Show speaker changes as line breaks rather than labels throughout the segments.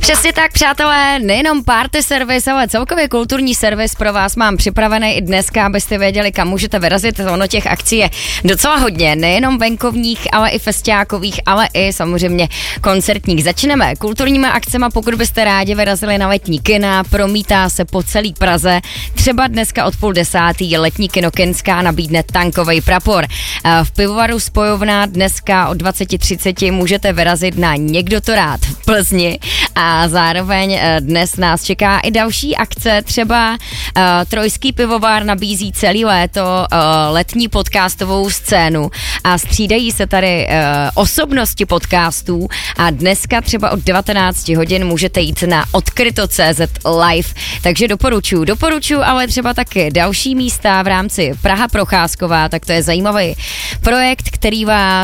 Přesně tak, přátelé, nejenom party service, ale celkově kulturní servis pro vás mám připravený i dneska, abyste věděli, kam můžete vyrazit. Ono těch akcí je docela hodně, nejenom venkovních, ale i festiákových, ale i samozřejmě koncertních. Začneme kulturními akcemi, pokud byste rádi vyrazili na letní kina, promítá se po celý Praze. Třeba dneska od 9:30 letní kino Kenská nabídne Tankovej prapor. V pivovaru Spojovna dneska od 20:30 můžete vyrazit na Někdo to rád v Plzni a zároveň dnes nás čeká i další akce, třeba Trojský pivovar nabízí celý léto letní podcastovou scénu a střídají se tady osobnosti podcastů a dneska třeba od 19 hodin můžete jít na odkryto.cz live, takže doporučuju, ale třeba taky další místa v rámci Praha Procházková, tak to je zajímavý projekt, který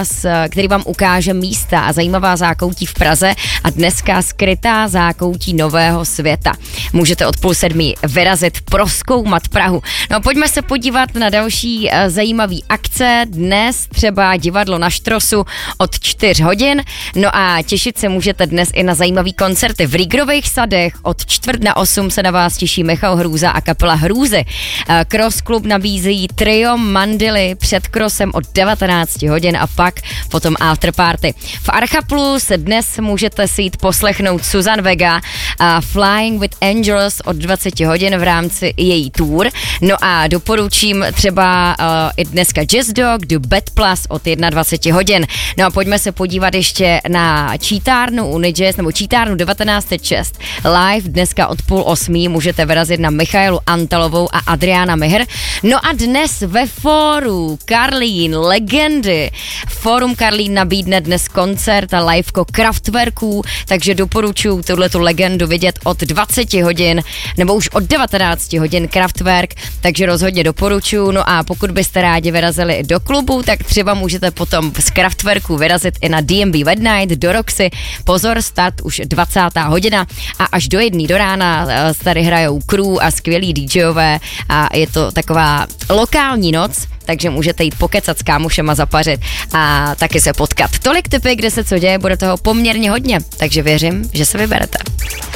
vám ukáže místa a zajímavá zákoutí v Praze a dneska skrytá zákoutí Nového světa. Můžete od 6:30 vyrazit, prozkoumat Prahu. No pojďme se podívat na další zajímavý akce. Dnes třeba divadlo na Štrosu od 4 hodin. No a těšit se můžete dnes i na zajímavý koncerty v Rígrových sadech. Od 7:45 se na vás těší Michal Hrůza a kapela Hrůzy. Cross Club nabízí trio Mandily před Crossem od 19 hodin a pak potom afterparty. V Archaplu se dnes můžete si jít poslechnout Susan Vega a Flying with Angels od 20 hodin v rámci její tour. No a doporučím třeba i dneska Jazz Dog, The Bad Plus od 21 hodin. No a pojďme se podívat ještě na čítárnu Unijazz nebo čítárnu 1906 live. Dneska od 7:30 můžete vyrazit na Michailu Antalovou a Adriána Mihr. No a dnes ve fóru Karlín Legendy. Fórum Karlín nabídne dnes koncert a liveko Kraftwerků, takže doporučuji tuhletu legendu vidět od 20 hodin nebo už od 19 hodin Kraftwerk, takže rozhodně doporučuji. No a pokud byste rádi vyrazili do klubu, tak třeba můžete potom z Kraftwerku vyrazit i na D&B Wed Night do Roxy. Pozor, start už 20. hodina a až do 1 do rána tady hrajou crew a skvělí DJové a je to taková lokální noc, takže můžete jít pokecat s kámošema, zapařit a taky se potkat. Tolik tipy, kde se co děje, bude toho poměrně hodně, takže věřím, že se vyberete.